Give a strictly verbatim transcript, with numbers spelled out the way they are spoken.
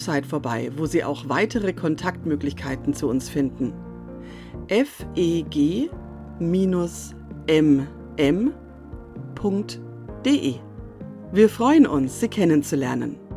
Website vorbei, wo Sie auch weitere Kontaktmöglichkeiten zu uns finden. f e g m m punkt d e. Wir freuen uns, Sie kennenzulernen.